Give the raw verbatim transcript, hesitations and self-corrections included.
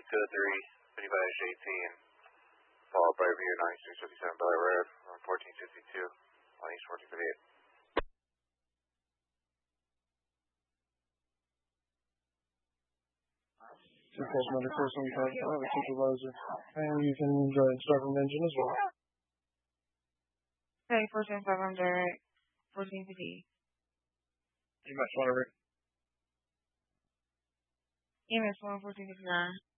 two oh three, City by eighteen, followed by Revere ninety-six fifty-seven Bel Air Road, on fourteen fifty-two, on East fourteen fifty-eight. Because another person we have a supervisor, and you can enjoy the start from engine as well. Okay, fourteen five hundred, fourteen fifty. You might want to. E M S one fourteen fifty-nine.